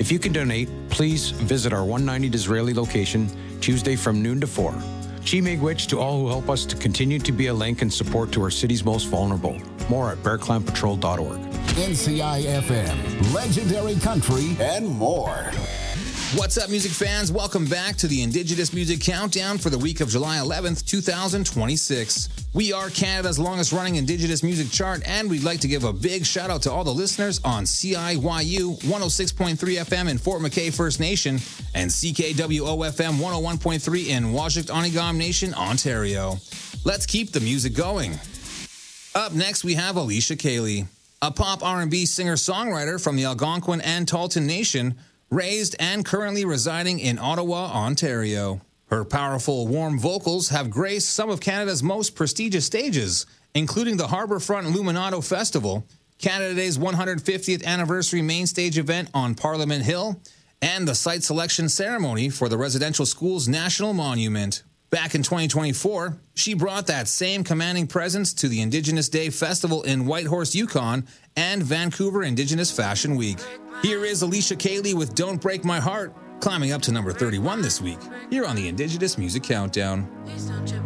If you can donate, please visit our 190 Disraeli location Tuesday from noon to 4. Chi Miigwech to all who help us to continue to be a link and support to our city's most vulnerable. More at bearclampatrol.org. NCI-FM, legendary country, and more. What's up, music fans? Welcome back to the Indigenous Music Countdown for the week of July 11th, 2026. We are Canada's longest-running Indigenous music chart, and we'd like to give a big shout-out to all the listeners on CIYU 106.3 FM in Fort McKay First Nation and CKWO-FM 101.3 in Wajik-Onigam Nation, Ontario. Let's keep the music going. Up next, we have Alicia Cayley, a pop R&B singer-songwriter from the Algonquin and Tahltan Nation, raised and currently residing in Ottawa, Ontario. Her powerful, warm vocals have graced some of Canada's most prestigious stages, including the Harbourfront Luminato Festival, Canada Day's 150th anniversary main stage event on Parliament Hill, and the site selection ceremony for the Residential Schools National Monument. Back in 2024, she brought that same commanding presence to the Indigenous Day Festival in Whitehorse, Yukon, and Vancouver Indigenous Fashion Week. Here is Alicia Cayley with Don't Break My Heart, climbing up to number 31 this week, here on the Indigenous Music Countdown.